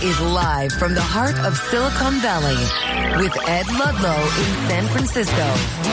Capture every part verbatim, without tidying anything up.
is live from the heart of Silicon Valley with Ed Ludlow in San Francisco.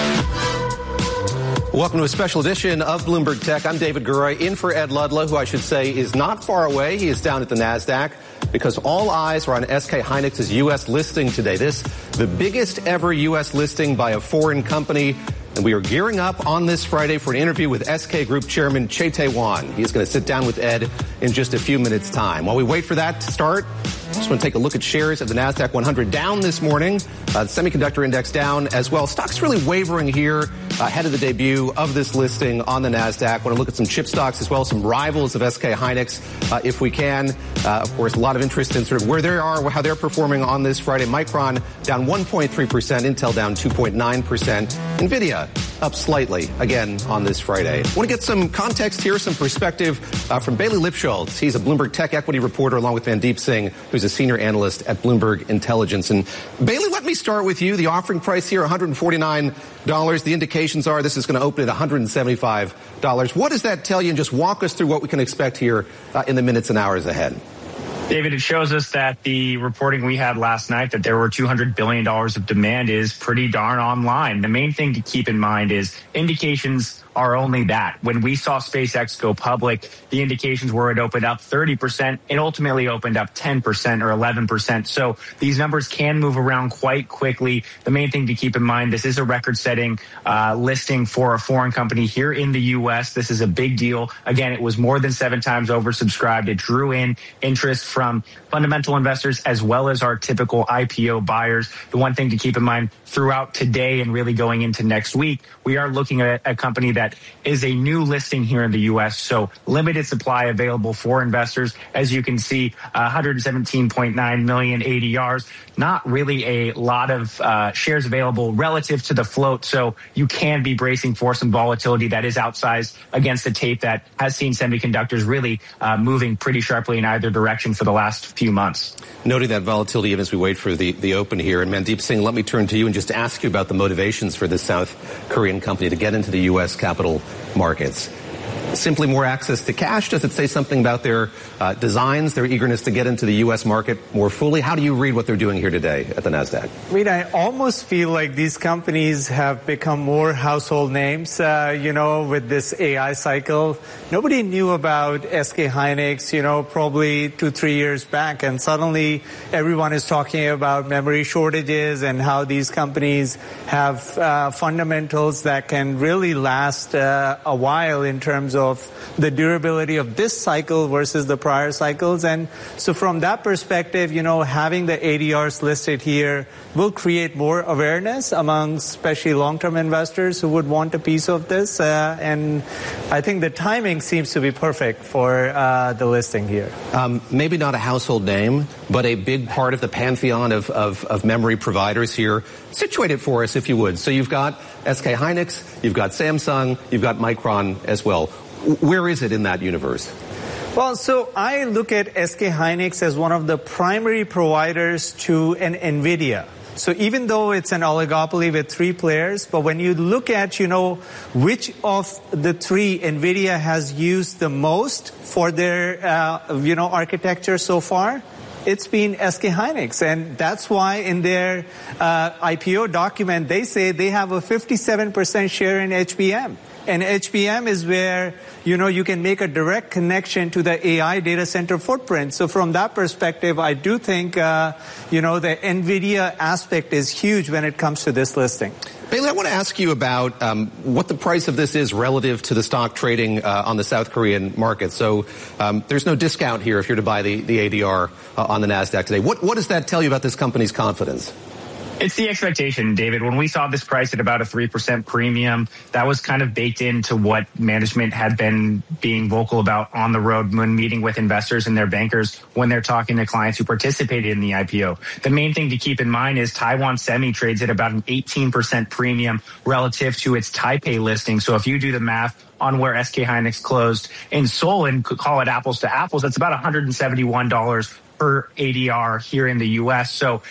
Welcome to a special edition of Bloomberg Tech. I'm David Gurroy, in for Ed Ludlow, who I should say is not far away. He is down at the NASDAQ because all eyes are on S K Hynix's U S listing today. This, the biggest ever U S listing by a foreign company. And we are gearing up on this Friday for an interview with S K Group Chairman Chae-Tae Won. He's going to sit down with Ed in just a few minutes' time. While we wait for that to start, just want to take a look at shares of the NASDAQ one hundred down this morning. Uh, the semiconductor index down as well. Stocks really wavering here uh, ahead of the debut of this listing on the NASDAQ. Want to look at some chip stocks as well, some rivals of S K Hynix uh, if we can. Uh, of course, a lot of interest in sort of where they are, how they're performing on this Friday. Micron down one point three percent, Intel down two point nine percent, NVIDIA up slightly again on this Friday. I want to get some context here, some perspective uh, from Bailey Lipschultz. He's a Bloomberg Tech equity reporter along with Mandeep Singh, who's a senior analyst at Bloomberg Intelligence. And Bailey, let me start with you. The offering price here, one hundred forty-nine dollars. The indications are this is going to open at one hundred seventy-five dollars. What does that tell you? And just walk us through what we can expect here uh, in the minutes and hours ahead. David, it shows us that the reporting we had last night that there were two hundred billion dollars of demand is pretty darn online. The main thing to keep in mind is indications are only that. When we saw SpaceX go public, the indications were it opened up thirty percent. It ultimately opened up ten percent or eleven percent. So these numbers can move around quite quickly. The main thing to keep in mind, this is a record-setting uh, listing for a foreign company here in the U S. This is a big deal. Again, it was more than seven times oversubscribed. It drew in interest from fundamental investors as well as our typical I P O buyers. The one thing to keep in mind throughout today and really going into next week, we are looking at a company that is a new listing here in the U S, so limited supply available for investors. As you can see, uh, one hundred seventeen point nine million A D Rs, not really a lot of uh, shares available relative to the float, so you can be bracing for some volatility that is outsized against a tape that has seen semiconductors really uh, moving pretty sharply in either direction for the last few months. Noting that volatility even as we wait for the, the open here. And Mandeep Singh, let me turn to you and just ask you about the motivations for this South Korean company to get into the U S capital markets. Simply more access to cash? Does it say something about their uh, designs, their eagerness to get into the U S market more fully? How do you read what they're doing here today at the NASDAQ? I mean, I almost feel like these companies have become more household names, uh, you know, with this A I cycle. Nobody knew about S K Hynix, you know, probably two, three years back. And suddenly everyone is talking about memory shortages and how these companies have uh, fundamentals that can really last uh, a while in terms of of the durability of this cycle versus the prior cycles. And so from that perspective, you know, having the A D Rs listed here will create more awareness among especially long-term investors who would want a piece of this. Uh, and I think the timing seems to be perfect for uh, the listing here. Um, maybe not a household name, but a big part of the pantheon of, of, of memory providers here. Situate it for us, if you would. So you've got S K Hynix, you've got Samsung, you've got Micron as well. Where is it in that universe? Well, so I look at S K Hynix as one of the primary providers to an NVIDIA. So even though it's an oligopoly with three players, but when you look at, you know, which of the three NVIDIA has used the most for their, uh, you know, architecture so far, it's been S K Hynix. And that's why in their uh, I P O document, they say they have a fifty-seven percent share in H B M. And H B M is where, you know, you can make a direct connection to the A I data center footprint. So from that perspective, I do think, uh, you know, the NVIDIA aspect is huge when it comes to this listing. Bailey, I want to ask you about um, what the price of this is relative to the stock trading uh, on the South Korean market. So um, there's no discount here if you're to buy the, the A D R uh, on the NASDAQ today. What, what does that tell you about this company's confidence? It's the expectation, David. When we saw this price at about a three percent premium, that was kind of baked into what management had been being vocal about on the road when meeting with investors and their bankers when they're talking to clients who participated in the I P O. The main thing to keep in mind is Taiwan Semi trades at about an eighteen percent premium relative to its Taipei listing. So if you do the math on where S K Hynix closed in Seoul and could call it apples to apples, that's about one hundred seventy-one dollars per A D R here in the U S. So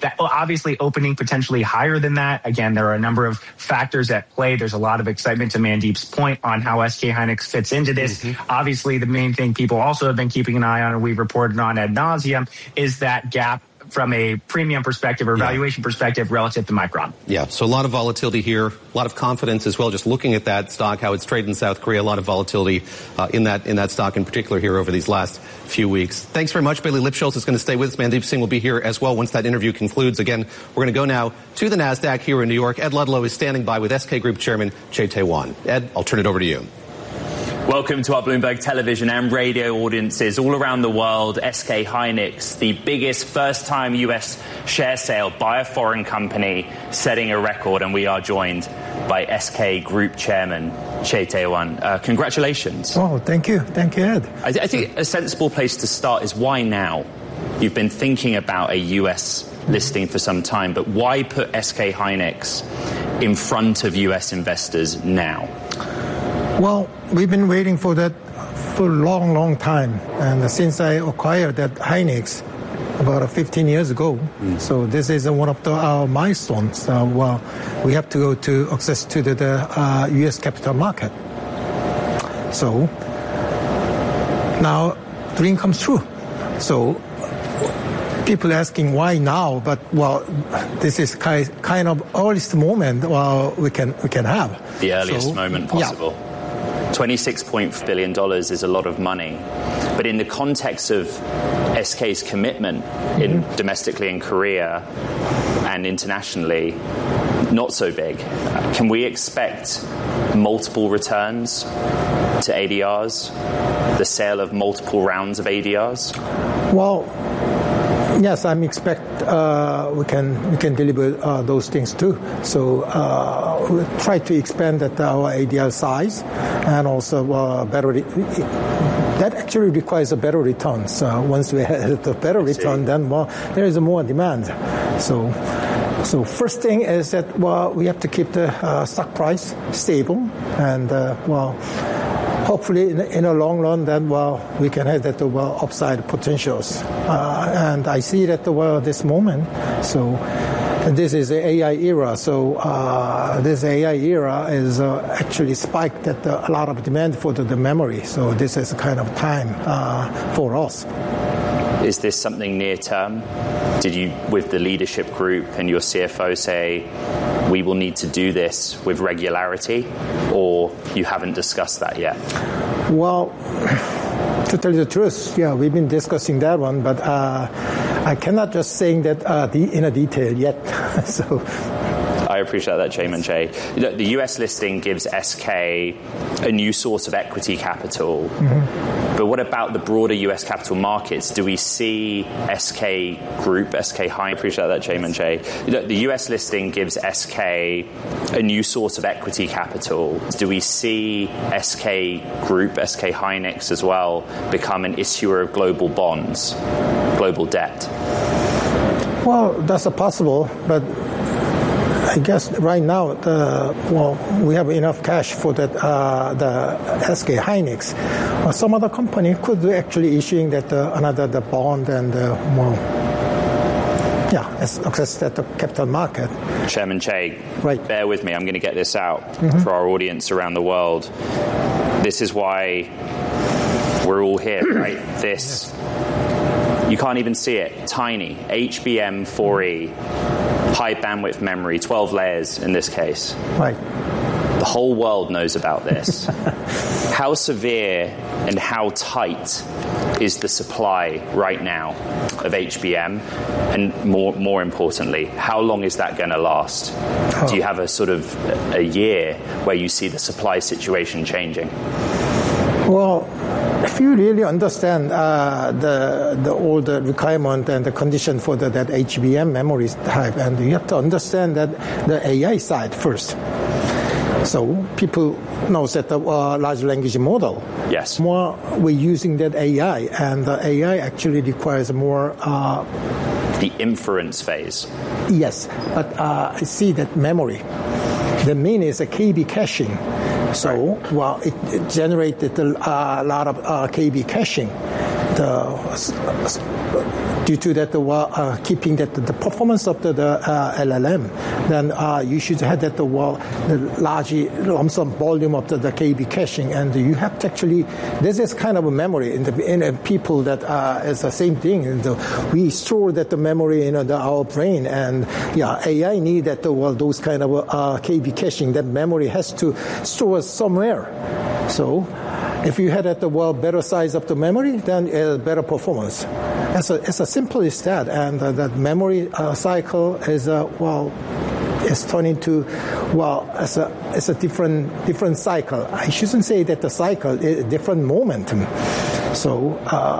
that, well, obviously opening potentially higher than that. Again, there are a number of factors at play. There's a lot of excitement, to Mandeep's point, on how S K Hynix fits into this. Mm-hmm. Obviously, the main thing people also have been keeping an eye on, and we've reported on ad nauseum, is that gap from a premium perspective or valuation yeah. perspective relative to Micron. Yeah, so a lot of volatility here, a lot of confidence as well. Just looking at that stock, how it's traded in South Korea, a lot of volatility uh, in that in that stock in particular here over these last few weeks. Thanks very much. Bailey Lipschultz is going to stay with us. Mandeep Singh will be here as well once that interview concludes. Again, we're going to go now to the NASDAQ here in New York. Ed Ludlow is standing by with S K Group Chairman Chae Tae-won. Ed, I'll turn it over to you. Welcome to our Bloomberg television and radio audiences all around the world. S K Hynix, the biggest first-time U S share sale by a foreign company, setting a record, and we are joined by S K Group Chairman Chae Tae-won. Uh, congratulations. Oh, thank you. Thank you, Ed. I, th- I think a sensible place to start is why now? You've been thinking about a U S listing for some time, but why put S K Hynix in front of U S investors now? Well, we've been waiting for that for a long, long time. And since I acquired that Hynix about fifteen years ago, mm. so this is one of the, our milestones. Uh, well, we have to go to access to the, the uh, U S capital market. So now dream comes true. So people asking why now, but well, this is kind kind of earliest moment well, we can we can have. The earliest so, moment possible. Yeah. twenty-six point five billion dollars is a lot of money. But in the context of S K's commitment in mm-hmm. domestically in Korea and internationally, not so big. Can we expect multiple returns to A D Rs? The sale of multiple rounds of A D Rs? Well, yes, I'm expect uh, we can we can deliver uh, those things too. So uh, we try to expand that our A D R size and also uh, better. Re- that actually requires a better return. So once we have the better return, then well, there is more demand. So. So first thing is that well, we have to keep the uh, stock price stable, and uh, well, hopefully in, in a long run, then well, we can have that well upside potentials. Uh, and I see that well this moment. So this is the A I era. So uh, this A I era is uh, actually spiked at uh, a lot of demand for the, the memory. So this is kind of time uh, for us. Is this something near term? Did you, with the leadership group and your C F O, say we will need to do this with regularity, or you haven't discussed that yet? Well, to tell you the truth, yeah, we've been discussing that one, but uh, I cannot just saying that uh, the, in a detail yet. So. I appreciate that, Chairman Chae. The U S listing gives S K a new source of equity capital. Mm-hmm. But what about the broader U S capital markets? Do we see S K Group, S K Hynix? I appreciate that, Chairman Chae. The U S listing gives S K a new source of equity capital. Do we see S K Group, S K Hynix as well, become an issuer of global bonds, global debt? Well, that's a possible, but I guess right now, the, well, we have enough cash for that. Uh, the S K Hynix, uh, some other company could actually issuing that uh, another the bond and uh, well, yeah, access to the capital market. Chairman Chae, right. Bear with me. I'm going to get this out mm-hmm. for our audience around the world. This is why we're all here, right? This, yes. You can't even see it. Tiny H B M four E. High bandwidth memory, twelve layers in this case. Right. The whole world knows about this. How severe and how tight is the supply right now of H B M? And more more importantly, how long is that going to last? Oh. Do you have a sort of a year where you see the supply situation changing? Well, if you really understand uh, the the all the requirement and the condition for the, that H B M memory type, and you have to understand that the A I side first. So people know that the uh, large language model. Yes. More we're using that A I, and the A I actually requires more. Uh, the inference phase. Yes, but uh, I see that memory. The main is a K B caching. So, well, it, it generated a uh, lot of uh, K B caching. The due to that uh, keeping that the performance of the, the uh, L L M, then uh, you should have that the, uh, the large lump sum volume of the, the K B caching, and you have to actually, this is kind of a memory in the in uh, people that uh, is the same thing. And the, we store that the memory in uh, the, our brain, and yeah, A I need that the, well, those kind of uh, K B caching. That memory has to store somewhere. So if you had at the well better size of the memory, then uh, better performance. It's, a, it's as simple as that, and uh, that memory uh, cycle is uh, well, is turning to well, it's a it's a different different cycle. I shouldn't say that the cycle is a different momentum. So,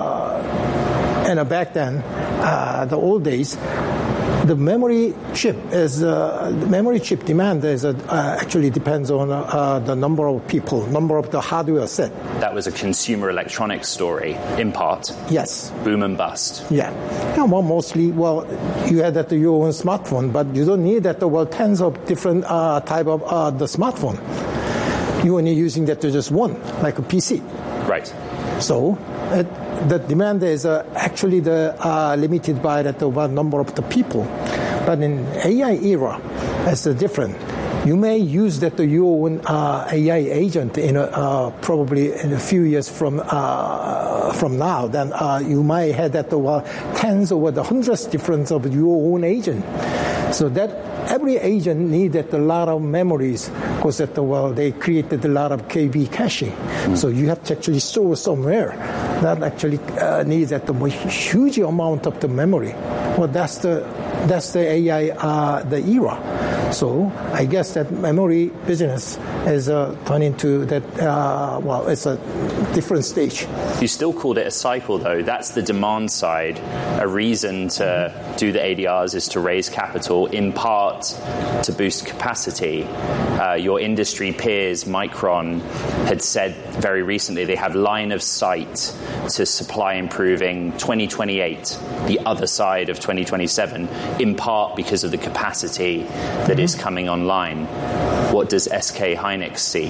uh, and uh, back then, uh, the old days, the memory chip is uh, the memory chip demand is uh, actually depends on uh, the number of people, number of the hardware set. That was a consumer electronics story, in part. Yes. Boom and bust. Yeah. Yeah. Well, mostly, well, you had that your own smartphone, but you don't need that. Well, tens of different uh, type of uh, the smartphone. You only using that to just one, like a P C. Right. So. It, The demand is uh, actually the, uh, limited by that the number of the people, but in A I era, it's uh, different. You may use that the, your own uh, A I agent in a, uh, probably in a few years from uh, from now. Then uh, you might have that the uh, tens or the hundreds difference of your own agent. So that every agent needed a lot of memories because that the well they created a lot of K B caching. Mm. So you have to actually store somewhere. That actually uh, needs that the huge amount of the memory. Well, that's the that's the A I uh, the era. So I guess that memory business is uh, turning to that. Uh, well, it's a different stage. You still called it a cycle, though. That's the demand side. A reason to do the A D Rs is to raise capital, in part to boost capacity. Uh, your industry peers, Micron, had said very recently they have line of sight to supply improving twenty twenty-eight, the other side of twenty twenty-seven, in part because of the capacity that is coming online. What does S K Hynix see?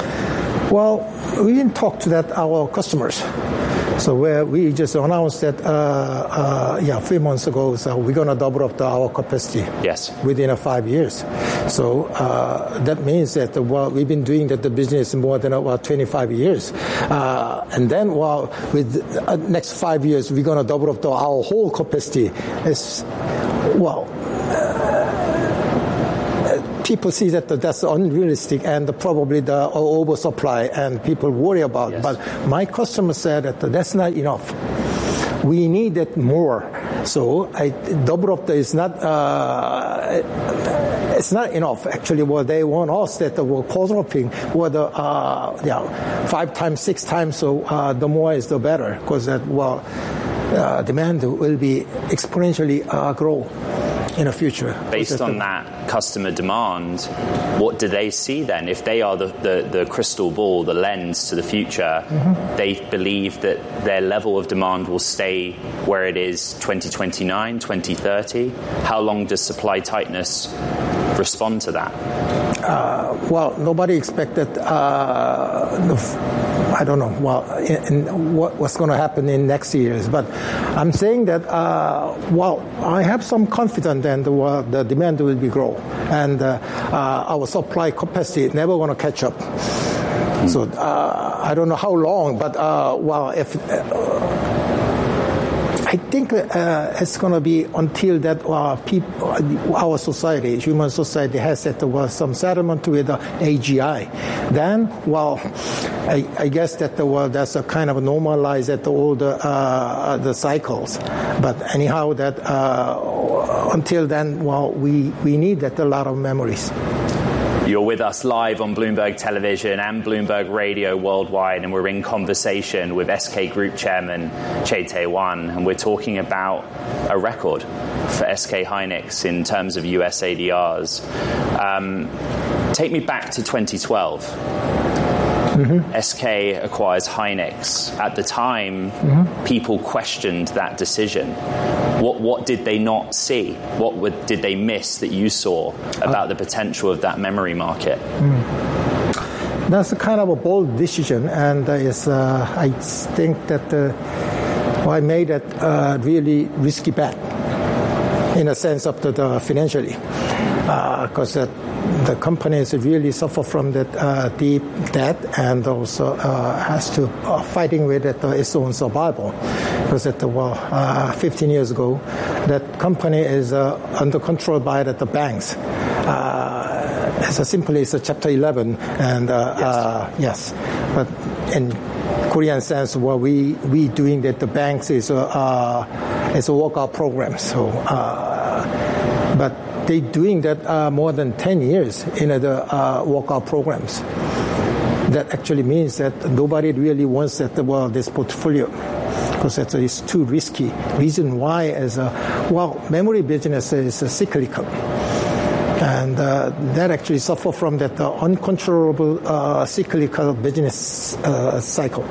Well, we didn't talk to that our customers. So where we just announced that, uh, uh, yeah, three months ago, so we're going to double up the, our capacity. Yes. Within a five years. So uh, that means that well, we've been doing that the business more than about twenty-five years, uh, and then well, with the next five years, we're going to double up the, our whole capacity. It's well. People see that that's unrealistic and probably the oversupply, and people worry about. Yes. But my customer said that that's not enough. We need it more. So I double up the, is not. Uh, it's not enough. Actually, what they want us that we're quadrupling, or the uh, yeah, five times, six times. So uh, the more is the better, because that well, uh, demand will be exponentially uh, grow in the future. Based on that customer demand, what do they see then? If they are the, the, the crystal ball, the lens to the future, mm-hmm. they believe that their level of demand will stay where it is twenty twenty-nine, twenty thirty. How long does supply tightness respond to that? Uh, well, nobody expected, uh, I don't know, well, in, in what, what's going to happen in next years. But I'm saying that, uh, well, I have some confidence that the, uh, the demand will be grow. And uh, uh, our supply capacity is never going to catch up. Mm. So uh, I don't know how long, but, uh, well, if... Uh, I think uh, it's going to be until that uh, people, our society, human society, has that uh, some settlement with the A G I. Then, well, I, I guess that uh, well, that's a kind of normalize at all the uh, the cycles. But anyhow, that uh, until then, well, we we need that a lot of memories. You're with us live on Bloomberg Television and Bloomberg Radio worldwide, and we're in conversation with S K Group Chairman Chae Tae-hwan, and we're talking about a record for S K Hynix in terms of U S A D Rs. Um, take me back to twenty twelve. Mm-hmm. S K acquires Hynix. At the time, mm-hmm. people questioned that decision. What what did they not see? What would, did they miss that you saw about uh, the potential of that memory market? Mm. That's a kind of a bold decision, and uh, it's, uh, I think that uh, well, I made a uh, really risky bet in a sense of the, the financially, because uh, the companies really suffer from that uh, deep debt and also uh, has to uh, fighting with it, uh, its own survival. Because at the, well, uh, fifteen years ago, that company is uh, under control by the, the banks. Uh, as a simply it's a Chapter eleven, and uh, yes. Uh, yes, but in Korean sense, what we we doing that the banks is a uh, is a workout program. So, uh, but they doing that uh, more than ten years in uh, the uh, workout programs. That actually means that nobody really wants that well this portfolio, because it's too risky. Reason why is uh, well memory business is uh, cyclical. And uh, that actually suffer from that uh, uncontrollable uh, cyclical business uh, cycle.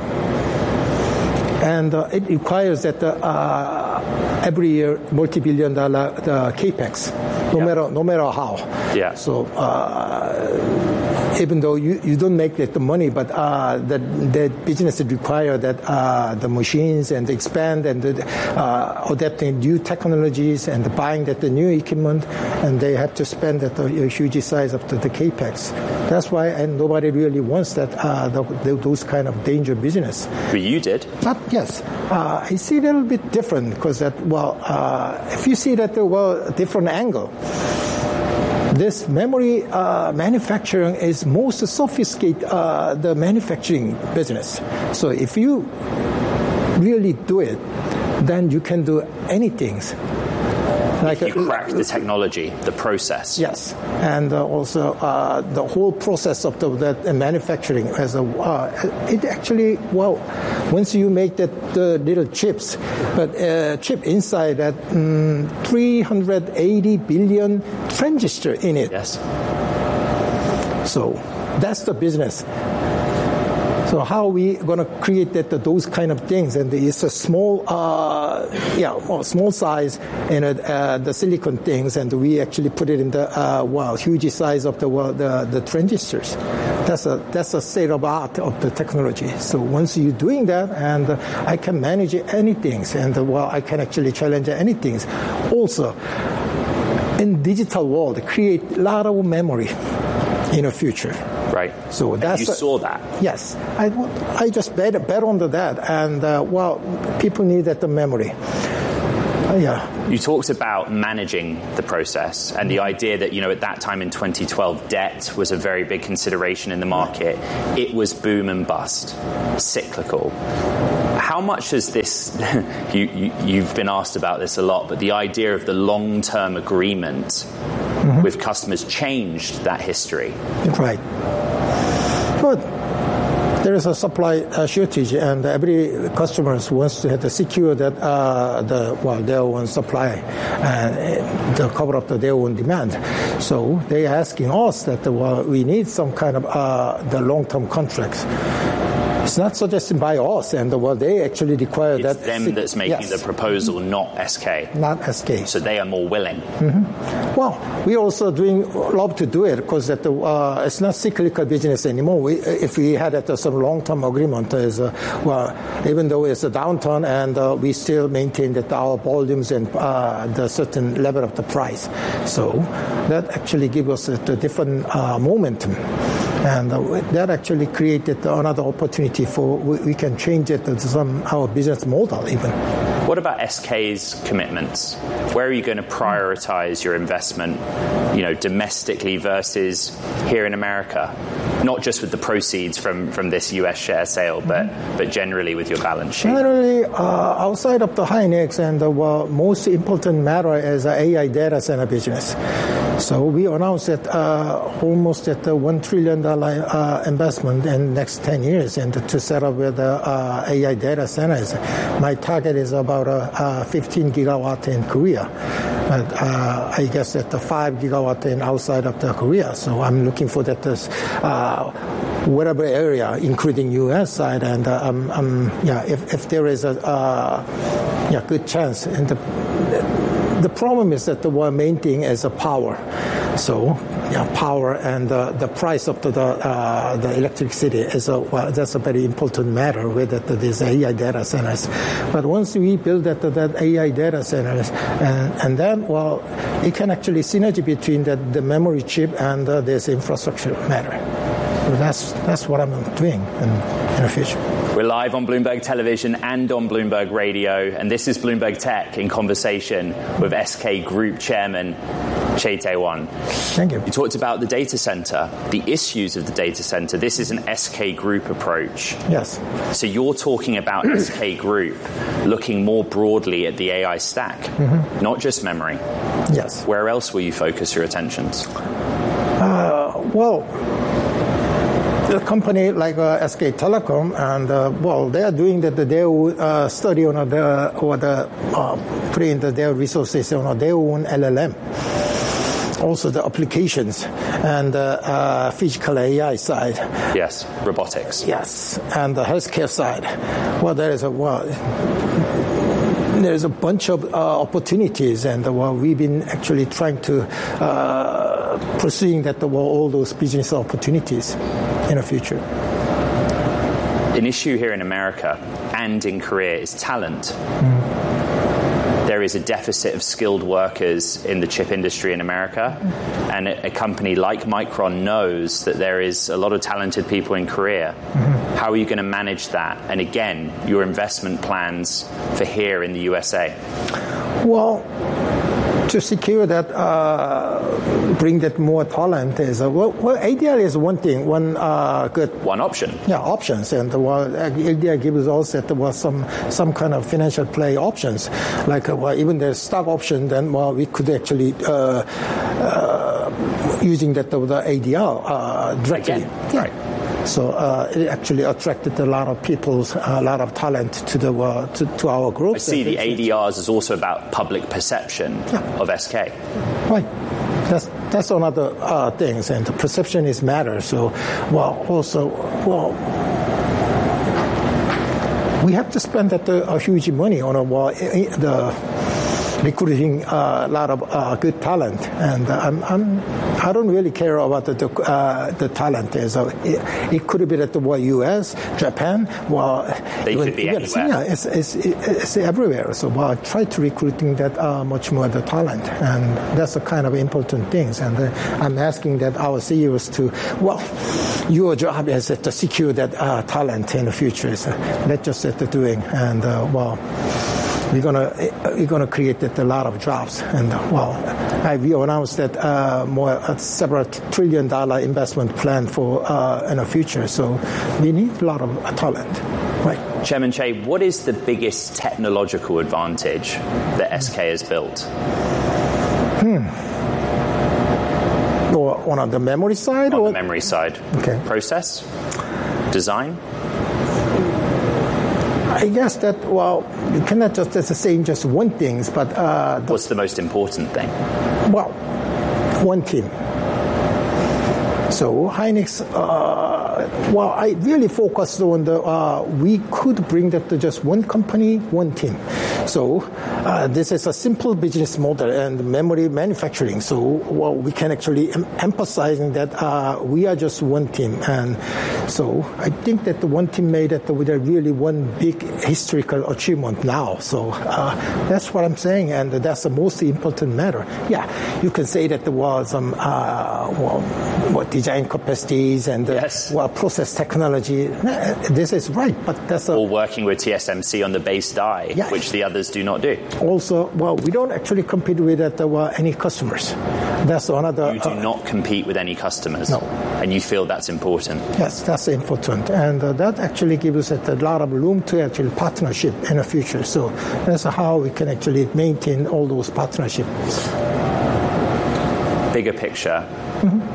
And uh, it requires that uh, uh, every year multi-billion dollar uh, capex, no yeah. matter no matter how. Yeah. So uh, even though you, you don't make that the money, but uh, the the business require that uh, the machines and expand and the, uh, adapting new technologies and buying that the new equipment, and they have to spend that a, a huge size of the, the capex. That's why, and nobody really wants that uh, the, the, those kind of danger business. But you did. Not yes. Uh, I see it a little bit different because that well, uh, if you see that well, a different angle. This memory uh, manufacturing is most sophisticated uh, the manufacturing business. So if you really do it, then you can do anything. Like if you crack the technology, the process. Yes, and uh, also uh, the whole process of the, the manufacturing as a uh, it actually well, once you make that the little chips, but uh, chip inside that um, three hundred eighty billion transistor in it. Yes. So that's the business. So how are we going to create that, those kind of things? And it's a small, uh, yeah, well, small size in uh, the silicon things, and we actually put it in the uh, wow, huge size of the well, the, the transistors. That's a that's a state of art of the technology. So once you're doing that, and uh, I can manage anything, and uh, well, I can actually challenge anything. Also, in digital world, create a lot of memory in the future. Right. So that's and you saw that. Yes, I, I just bet bet on that, and uh, well, people need that memory. Uh, yeah. You talked about managing the process and the idea that, you know, at that time in twenty twelve, debt was a very big consideration in the market. It was boom and bust, cyclical. How much has this, you, you, you've been asked about this a lot, but the idea of the long-term agreement mm-hmm. with customers changed that history? Right. But there is a supply uh, shortage, and every customer wants to have to secure that uh, the well their own supply and to cover up the, their own demand. So they are asking us that well, we need some kind of uh, the long-term contracts. It's not suggested by us, and well, they actually require it's that. It's them that's making yes. the proposal, not S K. Not S K. So they are more willing. Mm-hmm. Well, we also doing love to do it because that uh, it's not cyclical business anymore. We, if we had at, uh, some long-term agreement, is uh, well, even though it's a downturn, and uh, we still maintain that our volumes and uh, the certain level of the price. So that actually gives us a, a different uh, momentum. And uh, that actually created another opportunity for we, we can change it to some our business model even. What about S K's commitments? Where are you going to prioritize your investment, you know, domestically versus here in America? Not just with the proceeds from, from this U S share sale, but mm-hmm. but generally with your balance sheet. Generally, uh, outside of the Hynix, and the uh, most important matter is uh, A I data center business. So we announced that uh, almost at the one trillion dollars uh, investment in next ten years, and to set up with the uh, A I data centers. My target is about uh, uh, fifteen gigawatt in Korea. But uh, I guess that the five gigawatt in outside of the Korea. So I'm looking for that this, uh, whatever area, including U S side, and uh, um, um, yeah, if, if there is a uh, yeah good chance in the the problem is that the main thing is the power. So, yeah, power and uh, the price of the the, uh, the electricity is a well, that's a very important matter with the, these A I data centers. But once we build that that A I data centers, and, and then well, it can actually synergy between the, the memory chip and uh, this infrastructure matter. So that's that's what I'm doing in, in the future. We're live on Bloomberg Television and on Bloomberg Radio, and this is Bloomberg Tech in conversation with S K Group Chairman Chae Tae-won. Thank you. You talked about the data center, the issues of the data center. This is an S K Group approach. Yes. So you're talking about S K Group looking more broadly at the A I stack, mm-hmm. not just memory. Yes. Where else will you focus your attentions? Uh, well, a company like uh, S K Telecom, and uh, well, they are doing that. Their uh, study on uh, the or the uh, putting the, their resources on uh, their own L L M. Also, the applications and uh, uh, physical A I side. Yes, robotics. Yes, and the healthcare side. Well, there is a well. There's a bunch of uh, opportunities, and uh, well, we've been actually trying to uh, pursuing that uh, well, all those business opportunities in the future. An issue here in America and in Korea is talent. Mm. There is a deficit of skilled workers in the chip industry in America, and a, a company like Micron knows that there is a lot of talented people in Korea. Mm-hmm. How are you going to manage that? And again, your investment plans for here in the U S A? Well, to secure that, uh, bring that more talent is, uh, well, well, A D R is one thing, one uh, good... One option. Yeah, options. And well, A D R gives us that there was some, some kind of financial play options. Like, uh, well, even the stock option, then, well, we could actually, uh, uh, using that, the A D R uh, directly. Again, yeah. Right. So uh, it actually attracted a lot of people, a lot of talent to the uh, to, to our group. I see the A D Rs is also about public perception yeah. of S K. Right. That's that's another uh, thing, and the perception is matter. So, well, also, well, we have to spend that uh, a huge money on a well, the. recruiting uh, a lot of uh, good talent, and uh, I'm, I'm I don't really care about the the, uh, the talent. So it, it could be at the well, U S, Japan. Well, they even, could be yes, anywhere. Yeah, it's, it's, it's everywhere. So well, I try to recruiting that uh, much more the talent, and that's the kind of important things. And uh, I'm asking that our C E Os to well, your job is uh, to secure that uh, talent in the future. So that's just what they're doing, and uh, well. We're gonna we're gonna create that a lot of jobs, and well, I, we announced that uh, more uh, several trillion dollar investment plan for uh, in the future. So we need a lot of uh, talent, right? Chairman Chae, what is the biggest technological advantage that S K has built? Hmm. Or on the memory side, on or the memory side, okay. Process, design. I guess that, well, you cannot just say just one thing, but... Uh, the, What's the most important thing? Well, one team. So Hynix, uh, well, I really focused on the, uh, we could bring that to just one company, one team. So uh, this is a simple business model and memory manufacturing. So well, we can actually em- emphasizing that uh, we are just one team. And so I think that the one team made it with a really one big historical achievement now. So uh, that's what I'm saying. And that's the most important matter. Yeah, you can say that there was some, uh, well, what design capacities and uh, yes. well, process technology. This is right, but that's a... Or working with T S M C on the base die, yeah. which the others do not do. Also, well, we don't actually compete with uh, well, any customers. That's another... You do uh, not compete with any customers? No. And you feel that's important? Yes, that's important. And uh, that actually gives us a lot of room to actually partnership in the future. So that's how we can actually maintain all those partnerships. Bigger picture. Mm-hmm.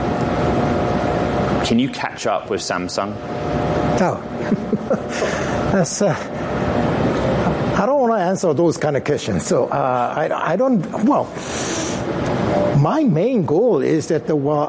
Can you catch up with Samsung? No. That's... Uh, I don't want to answer those kind of questions. So uh, I, I don't, well, my main goal is that the, uh,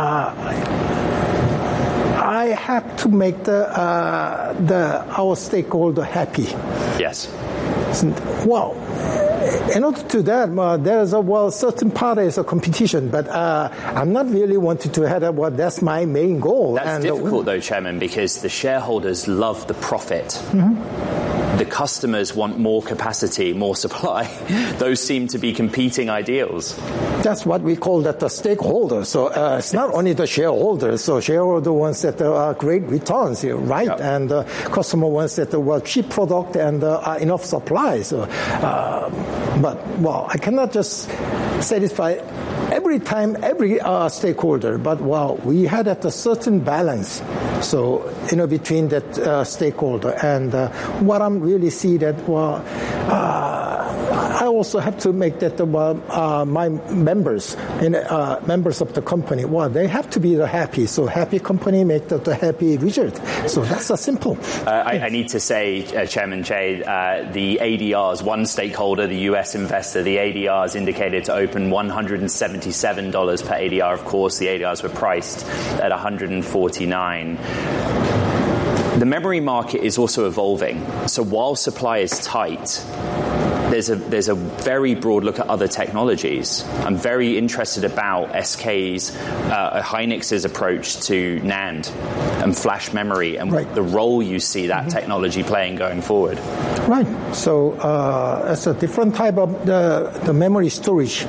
I have to make the, uh, the our stakeholder happy. Yes. Well, in order to that, uh, there's a well, certain part is a competition, but uh, I'm not really wanting to have that. Well, that's my main goal. That's and, difficult, uh, though, Chairman, because the shareholders love the profit. Mm-hmm. The customers want more capacity, more supply. Those seem to be competing ideals. That's what we call that the stakeholder. So uh, it's not only the shareholders. So shareholder wants that there are great returns here, right? Yep. And uh, customer wants that there were cheap product and uh, enough supply. So, uh, but well, I cannot just satisfy every time every uh, stakeholder. But well, we had at a certain balance. So you know between that uh, stakeholder and uh, what I'm really see that well. Uh, I also have to make that uh, uh, my members and uh, members of the company, well, they have to be the happy. So happy company make the, the happy result. So that's a simple. Uh, I, I need to say, uh, Chairman Che, uh, the A D Rs, one stakeholder, the U S investor, the A D Rs indicated to open one hundred seventy-seven dollars per A D R. Of course, the A D Rs were priced at one hundred forty-nine dollars. The memory market is also evolving. So while supply is tight, There's a there's a very broad look at other technologies. I'm very interested about S K's, uh, Hynix's approach to NAND and flash memory and right. the role you see that mm-hmm. technology playing going forward. Right. So uh, it's a different type of the, the memory storage.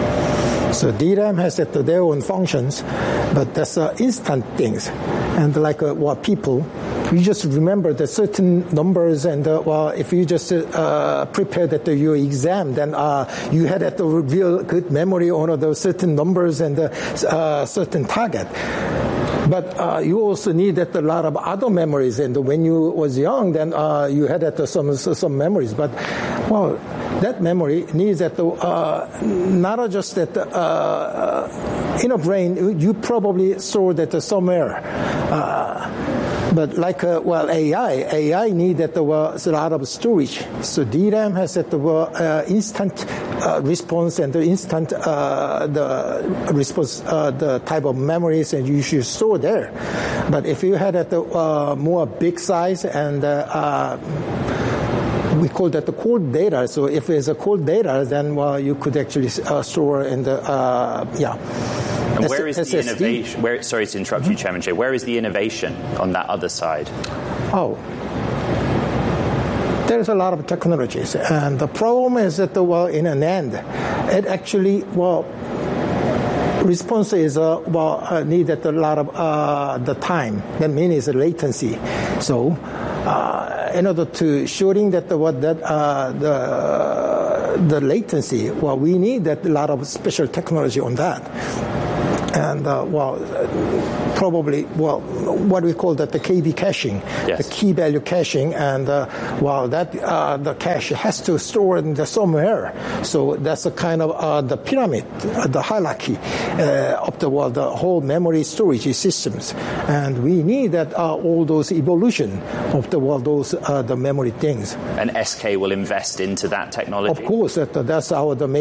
So D RAM has uh, their own functions, but that's uh, instant things. And like uh, what people, you just remember the certain numbers, and uh, well, if you just uh, prepared at the, your exam, then uh, you had at the real good memory on those certain numbers and the uh, certain target. But uh, you also needed a lot of other memories, and when you was young, then uh, you had at the, some some memories. But well, that memory needs that uh, not just that uh, in a brain. You probably stored that somewhere. Uh, But like, uh, well, A I, A I needed uh, a lot of storage. So D RAM has that uh, instant uh, response and the instant uh, the response, uh, the type of memories, and you should store there. But if you had at the uh, more big size and uh, uh, we call that the cold data. So if it's a cold data, then well, you could actually uh, store in the uh, yeah. And where is the innovation? Where, sorry to interrupt mm-hmm. you, Chairman Che. Where is the innovation on that other side? Oh, there's a lot of technologies, and the problem is that the well in an end, it actually well response is uh, well uh, needed a lot of uh, the time. That means it's latency. So uh, in order to shorting that the what that uh, the the latency, well, we need that a lot of special technology on that. And, uh, well, probably, well, what we call that the K V caching, yes. the key value caching, and, uh, well, that uh, the cache has to store in the somewhere. So that's a kind of uh, the pyramid, uh, the hierarchy uh, of the, well, the whole memory storage systems. And we need that uh, all those evolution of the, well, those uh, the memory things. And S K will invest into that technology? Of course, that, that's our the main